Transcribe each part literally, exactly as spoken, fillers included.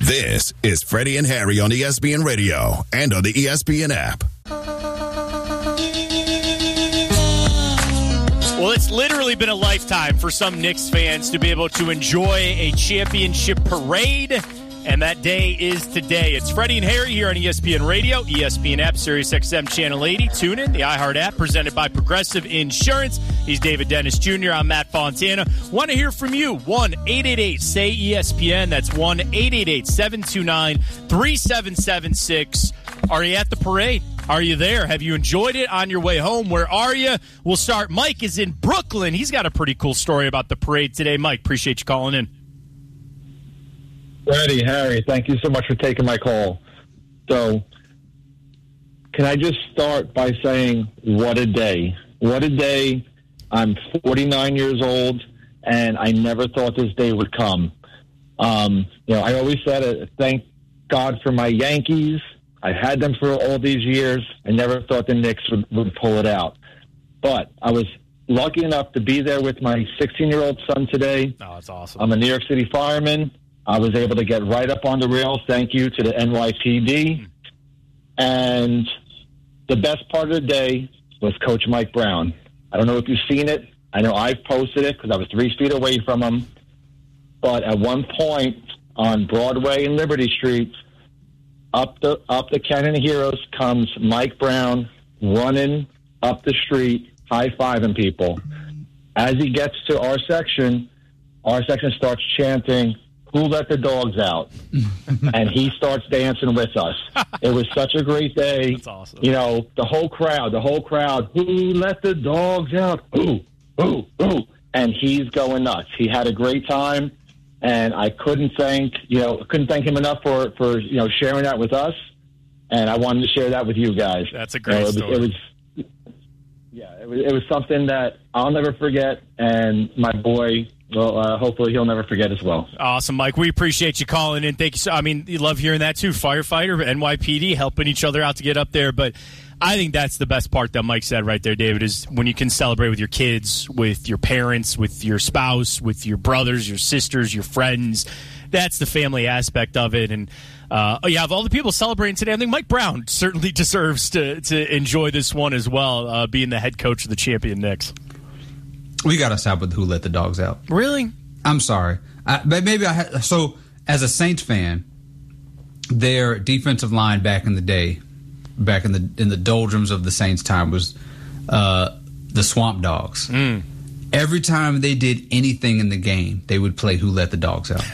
This is Freddie and Harry on E S P N Radio and on the E S P N app. Well, it's literally been a lifetime for some Knicks fans to be able to enjoy a championship parade, and that day is today. It's Freddie and Harry here on E S P N Radio, E S P N app, Sirius X M Channel eighty. Tune in, the iHeart app, presented by Progressive Insurance. He's David Dennis Junior I'm Matt Fontana. Want to hear from you. one eight eight eight S A Y E S P N. That's one eight eight eight seven two nine three seven seven six. Are you at the parade? Are you there? Have you enjoyed it on your way home? Where are you? We'll start. Mike is in Brooklyn. He's got a pretty cool story about the parade today. Mike, appreciate you calling in. Freddie, Harry, thank you so much for taking my call. So, can I just start by saying, what a day. What a day. I'm forty-nine years old, and I never thought this day would come. Um, you know, I always said, uh, thank God for my Yankees. I had them for all these years. I never thought the Knicks would, would pull it out. But I was lucky enough to be there with my sixteen-year-old son today. Oh, that's awesome. I'm a New York City fireman. I was able to get right up on the rails, thank you to the N Y P D. And the best part of the day was Coach Mike Brown. I don't know if you've seen it. I know I've posted it because I was three feet away from him. But at one point on Broadway and Liberty Street, up the up the Cannon of Heroes comes Mike Brown running up the street, high-fiving people. As he gets to our section, our section starts chanting, "Who let the dogs out?" And he starts dancing with us. It was such a great day. That's awesome. You know, the whole crowd, the whole crowd, "Who let the dogs out? Who, who, who?" And he's going nuts. He had a great time, and I couldn't thank, you know, couldn't thank him enough for, for you know, sharing that with us. And I wanted to share that with you guys. That's a great you know, it story. Was, it was, yeah, it was, it was something that I'll never forget, and my boy, well, uh, hopefully he'll never forget as well. Awesome, Mike. We appreciate you calling in. Thank you. So, I mean, you love hearing that too. Firefighter, N Y P D, helping each other out to get up there. But I think that's the best part that Mike said right there, David, is when you can celebrate with your kids, with your parents, with your spouse, with your brothers, your sisters, your friends. That's the family aspect of it. And uh, you have all the people celebrating today. I think Mike Brown certainly deserves to, to enjoy this one as well, uh, being the head coach of the champion Knicks. We got to stop with who let the dogs out. Really? I'm sorry. I, but maybe I had, so as a Saints fan, their defensive line back in the day, back in the in the doldrums of the Saints' time, was uh, the Swamp Dogs. Mm. Every time they did anything in the game, they would play "Who Let the Dogs Out."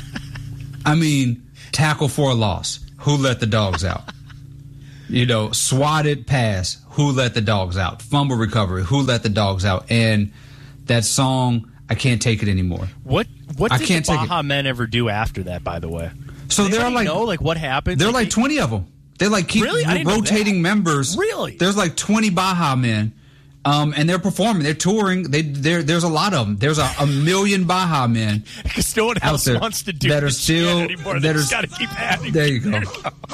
I mean, tackle for a loss, "Who let the dogs out?" You know, swatted pass, "Who let the dogs out?" Fumble recovery, "Who let the dogs out?" And that song, I can't take it anymore. What what I did can't the take Baja Men ever do after that, by the way? So Does there are anybody like know like what happened? there are Like, like twenty of them. They like keep Really? I didn't know rotating that. members. Really? There's like twenty Baja Men, um, and they're performing. They're touring. They there. There's a lot of them. There's a, a million Baja Men because no one out else there wants to do that are this still shit anymore. that They are. just got to keep adding. There you go.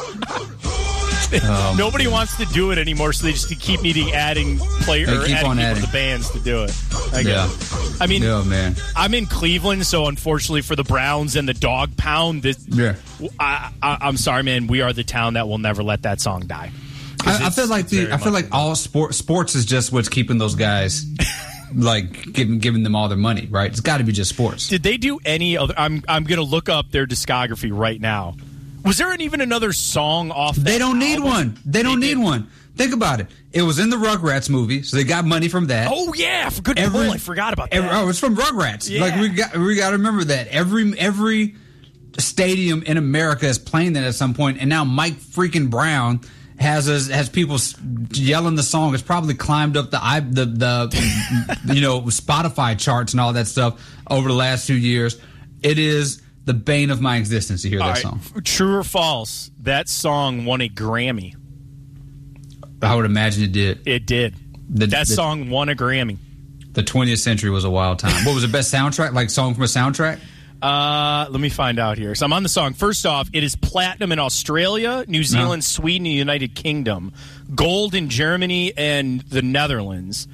Um, Nobody wants to do it anymore, so they just keep needing adding players They or keep adding on people adding. to bands to do it. I get Yeah. it. I mean, Yeah, man. I'm in Cleveland, so unfortunately for the Browns and the Dog Pound, this, Yeah. I, I, I'm sorry, man. We are the town that will never let that song die. 'Cause I, I it's feel like the, very I feel much- like all sport sports is just what's keeping those guys like giving giving them all their money, right? It's got to be just sports. Did they do any other? I'm I'm gonna look up their discography right now. Was there an, even another song off? They that don't need album? one. They don't They need did. one. Think about it. It was in the Rugrats movie, so they got money from that. Oh yeah, for good Every- pull. I forgot about that. Every, oh, it's from Rugrats. Yeah. Like we got we got to remember that every every stadium in America is playing that at some point, and now Mike freaking Brown has us, has people s- yelling the song. It's probably climbed up the i the the you know Spotify charts and all that stuff over the last few years. It is the bane of my existence to hear All that right, song. True or false? That song won a Grammy. I would imagine it did. It did. The- that the- song won a Grammy. The twentieth century was a wild time. What was the best soundtrack? Like song from a soundtrack? Uh, let me find out here. So I'm on the song. First off, it is platinum in Australia, New Zealand, No. Sweden, and the United Kingdom. Gold in Germany and the Netherlands.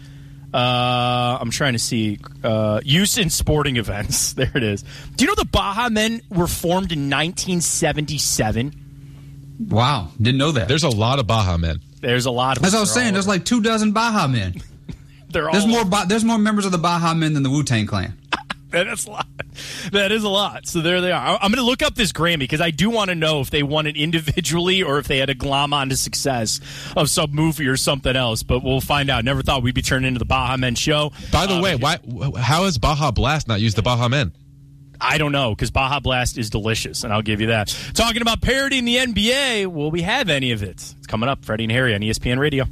Uh, I'm trying to see. Uh, use in sporting events. There it is. Do you know the Baja Men were formed in nineteen seventy-seven? Wow. Didn't know that. There's a lot of Baja Men. There's a lot of As I was saying, there's like two dozen Baja Men. They're all there's more ba- There's more members of the Baja Men than the Wu-Tang Clan. That is a lot. That is a lot. So there they are. I'm going to look up this Grammy because I do want to know if they won it individually or if they had to glom on to success of some movie or something else. But we'll find out. Never thought we'd be turning into the Baja Men show. By the um, way, why? How has Baja Blast not used the Baja Men? I don't know, because Baja Blast is delicious, and I'll give you that. Talking about parity in the N B A, will we have any of it? It's coming up. Freddie and Harry on E S P N Radio.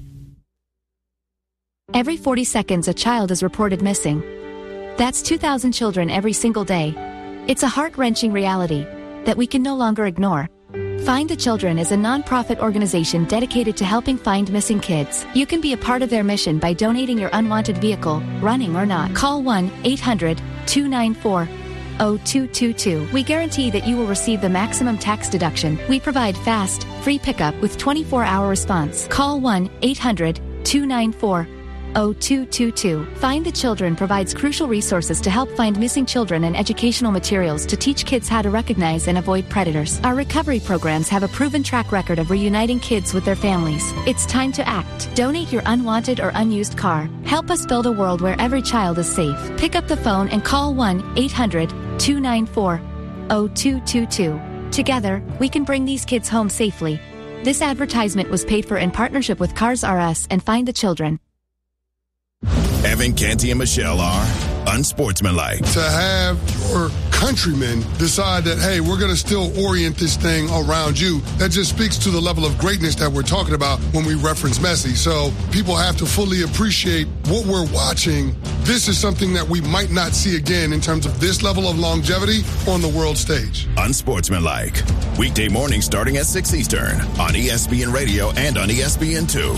Every forty seconds, a child is reported missing. That's two thousand children every single day. It's a heart-wrenching reality that we can no longer ignore. Find the Children is a non-profit organization dedicated to helping find missing kids. You can be a part of their mission by donating your unwanted vehicle, running or not. Call one eight hundred two nine four oh two two two. We guarantee that you will receive the maximum tax deduction. We provide fast, free pickup with twenty-four hour response. Call one eight hundred two nine four oh two two two. Find the Children provides crucial resources to help find missing children and educational materials to teach kids how to recognize and avoid predators. Our recovery programs have a proven track record of reuniting kids with their families. It's time to act. Donate your unwanted or unused car. Help us build a world where every child is safe. Pick up the phone and call one eight hundred two nine four oh two two two. Together, we can bring these kids home safely. This advertisement was paid for in partnership with Cars R Us and Find the Children. Evan, Canty, and Michelle are unsportsmanlike. To have your countrymen decide that, hey, we're going to still orient this thing around you, that just speaks to the level of greatness that we're talking about when we reference Messi. So people have to fully appreciate what we're watching. This is something that we might not see again in terms of this level of longevity on the world stage. Unsportsmanlike. Weekday mornings starting at six Eastern on E S P N Radio and on E S P N two.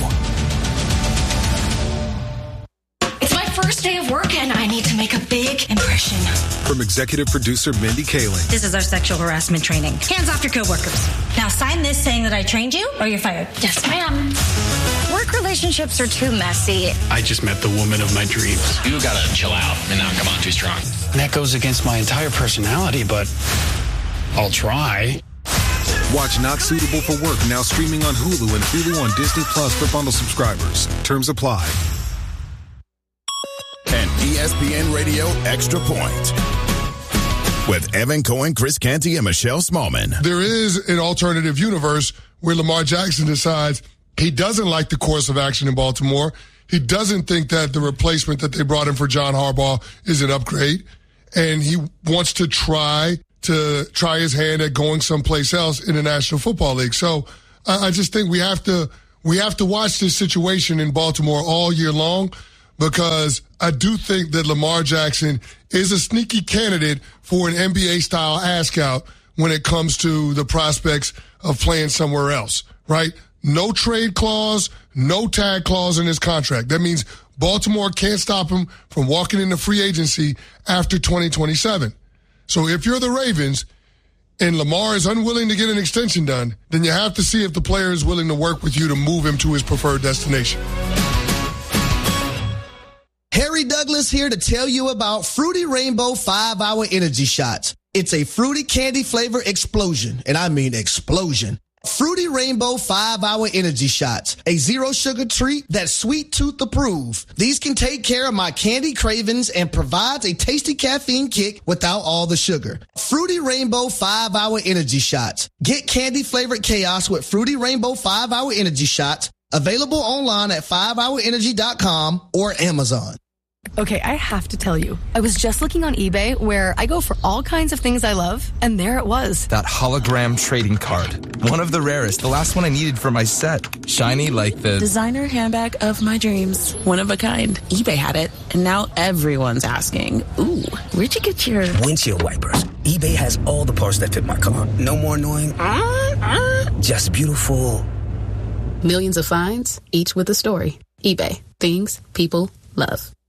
First day of work and I need to make a big impression. From executive producer Mindy Kaling. This is our sexual harassment training. Hands off your coworkers. Now sign this saying that I trained you or you're fired. Yes, ma'am. Work relationships are too messy. I just met the woman of my dreams. You gotta chill out and not come on too strong. That goes against my entire personality, but I'll try. Watch Not Suitable for Work now streaming on Hulu and Hulu on Disney Plus for bundle subscribers. Terms apply. An E S P N Radio Extra Point with Evan Cohen, Chris Canty, and Michelle Smallman. There is an alternative universe where Lamar Jackson decides he doesn't like the course of action in Baltimore. He doesn't think that the replacement that they brought in for John Harbaugh is an upgrade, and he wants to try to try his hand at going someplace else in the National Football League. So I, I just think we have to we have to watch this situation in Baltimore all year long, because I do think that Lamar Jackson is a sneaky candidate for an N B A-style ask-out when it comes to the prospects of playing somewhere else, right? No trade clause, no tag clause in his contract. That means Baltimore can't stop him from walking into free agency after twenty twenty-seven. So if you're the Ravens and Lamar is unwilling to get an extension done, then you have to see if the player is willing to work with you to move him to his preferred destination. Harry Douglas here to tell you about Fruity Rainbow five hour Energy Shots. It's a fruity candy flavor explosion, and I mean explosion. Fruity Rainbow five hour Energy Shots, a zero sugar treat that's sweet tooth approved. These can take care of my candy cravings and provides a tasty caffeine kick without all the sugar. Fruity Rainbow five hour Energy Shots. Get candy flavored chaos with Fruity Rainbow five hour Energy Shots. Available online at five hour energy dot com or Amazon. Okay, I have to tell you, I was just looking on eBay where I go for all kinds of things I love, and there it was. That hologram trading card. One of the rarest. The last one I needed for my set. Shiny like the... designer handbag of my dreams. One of a kind. eBay had it, and now everyone's asking, ooh, where'd you get your... windshield wipers. eBay has all the parts that fit my car. No more annoying... Uh, uh. Just beautiful... Millions of finds, each with a story. eBay. Things people love.